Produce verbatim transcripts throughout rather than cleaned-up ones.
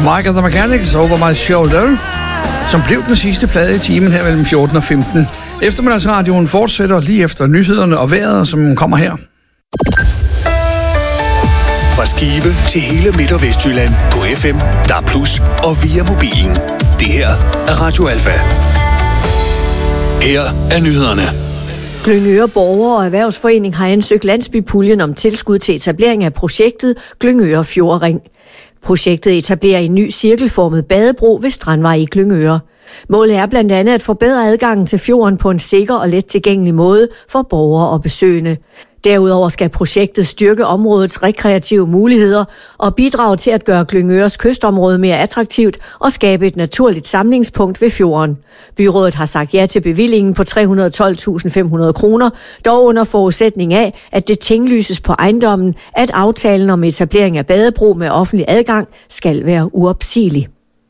Mike and the Mechanics, Over My Shoulder, som blev den sidste plade i timen her mellem fjorten og femten. Eftermiddagsradioen fortsætter lige efter nyhederne og vejret, som kommer her. Fra Skive til hele Midt- og Vestjylland på F M, D A B plus, og via mobilen. Det her er Radio Alfa. Her er nyhederne. Glyngøre Borger- og Erhvervsforening har ansøgt Landsbypuljen om tilskud til etablering af projektet Glyngøre Fjordring. Projektet etablerer en ny cirkelformet badebro ved Strandvej i Glyngøre. Målet er blandt andet at forbedre adgangen til fjorden på en sikker og let tilgængelig måde for borgere og besøgende. Derudover skal projektet styrke områdets rekreative muligheder og bidrage til at gøre Glyngøres kystområde mere attraktivt og skabe et naturligt samlingspunkt ved fjorden. Byrådet har sagt ja til bevillingen på tre hundrede og tolv tusind fem hundrede kroner, dog under forudsætning af, at det tinglyses på ejendommen, at aftalen om etablering af badebro med offentlig adgang skal være uopsigelig.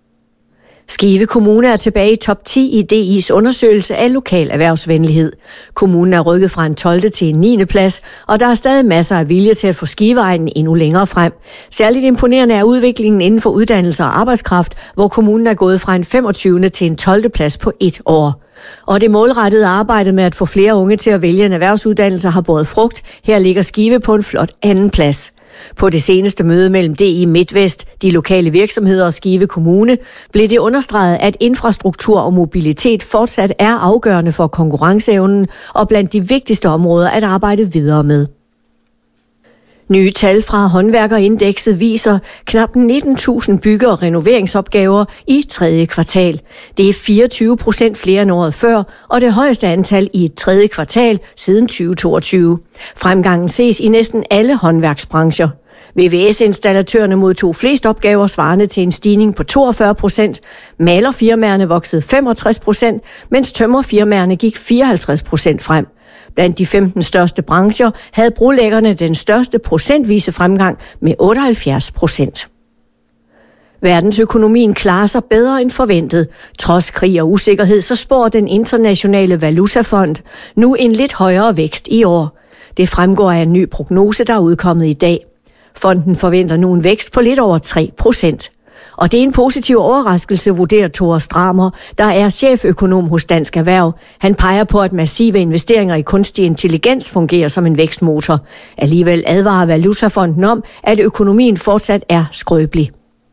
Skive Kommune er tilbage i top ti i D I's undersøgelse af lokal erhvervsvenlighed. Kommunen er rykket fra en tolvte til en niende plads, og der er stadig masser af vilje til at få Skiveegnen endnu længere frem. Særligt imponerende er udviklingen inden for uddannelse og arbejdskraft, hvor kommunen er gået fra en femogtyvende til en tolvte plads på et år. Og det målrettede arbejde med at få flere unge til at vælge en erhvervsuddannelse har båret frugt. Her ligger Skive på en flot anden plads. På det seneste møde mellem D I MidtVest, de lokale virksomheder og Skive Kommune, blev det understreget, at infrastruktur og mobilitet fortsat er afgørende for konkurrenceevnen og blandt de vigtigste områder at arbejde videre med. Nye tal fra håndværkerindekset viser knap nitten tusind bygge- og renoveringsopgaver i tredje kvartal. Det er fireogtyve procent flere end året før, og det højeste antal i et tredje kvartal siden tyve toogtyve. Fremgangen ses i næsten alle håndværksbrancher. V V S-installatørerne modtog flest opgaver svarende til en stigning på toogfyrre procent. Malerfirmaerne voksede femogtres procent, mens tømmerfirmaerne gik fireoghalvtreds procent frem. Blandt de femten største brancher havde brolæggerne den største procentvise fremgang med otteoghalvfjerds procent. Verdensøkonomien klarer sig bedre end forventet. Trods krig og usikkerhed, så spår den internationale valutafond nu en lidt højere vækst i år. Det fremgår af en ny prognose, der er udkommet i dag. Fonden forventer nu en vækst på lidt over tre procent. Og det er en positiv overraskelse, vurderer Thor Stramer, der er cheføkonom hos Dansk Erhverv. Han peger på, at massive investeringer i kunstig intelligens fungerer som en vækstmotor. Alligevel advarer Valutafonden om, at økonomien fortsat er skrøbelig.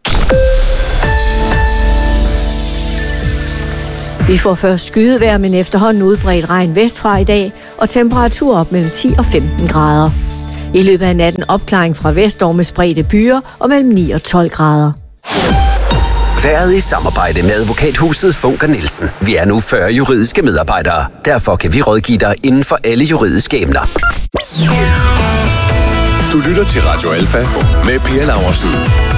Vi får først skydevejr, men efterhånden udbredt regn vestfra i dag, og temperatur op mellem ti og femten grader. I løbet af natten opklaring fra vestår med spredte byer og mellem ni og tolv grader. Været i samarbejde med advokathuset Funker Nielsen. Vi er nu fyrre juridiske medarbejdere. Derfor kan vi rådgive dig inden for alle juridiske emner. Du lytter til Radio Alfa med Pia Laursen.